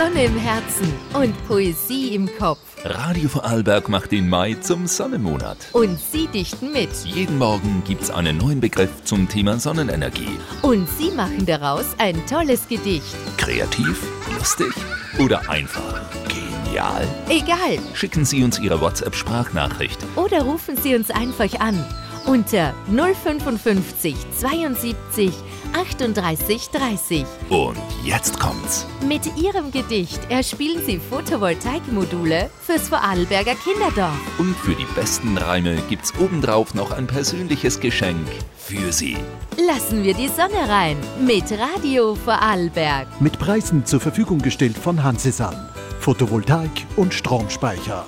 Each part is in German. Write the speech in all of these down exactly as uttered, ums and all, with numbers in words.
Sonne im Herzen und Poesie im Kopf. Radio Vorarlberg macht den Mai zum Sonnenmonat. Und Sie dichten mit. Jeden Morgen gibt's einen neuen Begriff zum Thema Sonnenenergie. Und Sie machen daraus ein tolles Gedicht. Kreativ, lustig oder einfach genial? Egal. Schicken Sie uns Ihre WhatsApp-Sprachnachricht. Oder rufen Sie uns einfach an unter null fünfundfünfzig zweiundsiebzig achtunddreißig dreißig. Und jetzt kommt's. Mit Ihrem Gedicht erspielen Sie Photovoltaikmodule fürs Vorarlberger Kinderdorf. Und für die besten Reime gibt's obendrauf noch ein persönliches Geschenk für Sie. Lassen wir die Sonne rein mit Radio Vorarlberg. Mit Preisen zur Verfügung gestellt von Hansesan. Photovoltaik und Stromspeicher.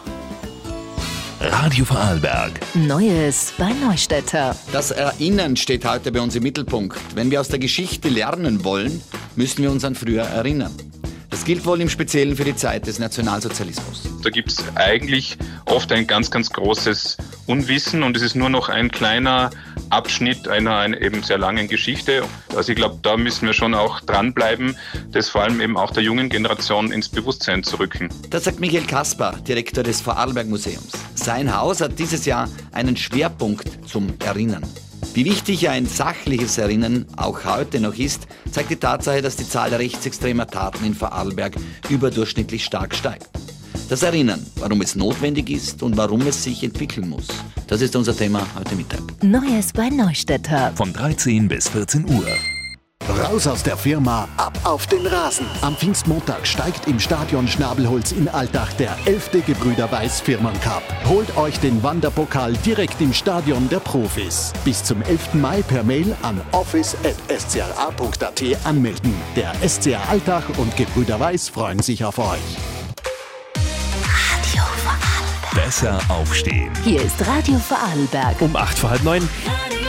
Radio Vorarlberg. Neues bei Neustädter. Das Erinnern steht heute bei uns im Mittelpunkt. Wenn wir aus der Geschichte lernen wollen, müssen wir uns an früher erinnern. Das gilt wohl im Speziellen für die Zeit des Nationalsozialismus. Da gibt es eigentlich oft ein ganz, ganz großes Unwissen und es ist nur noch ein kleiner Abschnitt einer, einer eben sehr langen Geschichte. Also ich glaube, da müssen wir schon auch dranbleiben, das vor allem eben auch der jungen Generation ins Bewusstsein zu rücken. Das sagt Michael Kaspar, Direktor des Vorarlberg Museums. Sein Haus hat dieses Jahr einen Schwerpunkt zum Erinnern. Wie wichtig ein sachliches Erinnern auch heute noch ist, zeigt die Tatsache, dass die Zahl rechtsextremer Taten in Vorarlberg überdurchschnittlich stark steigt. Das Erinnern, warum es notwendig ist und warum es sich entwickeln muss. Das ist unser Thema heute Mittag. Neues bei Neustädter. Von dreizehn bis vierzehn Uhr. Raus aus der Firma, ab auf den Rasen. Am Pfingstmontag steigt im Stadion Schnabelholz in Altach der elfte Gebrüder Weiß Firmencup. Holt euch den Wanderpokal direkt im Stadion der Profis. Bis zum elften Mai per Mail an office at s c r a punkt a t anmelden. Der S C R Altach und Gebrüder Weiß freuen sich auf euch. Radio Vorarlberg. Besser aufstehen. Hier ist Radio Vorarlberg. Um acht vor halb neun.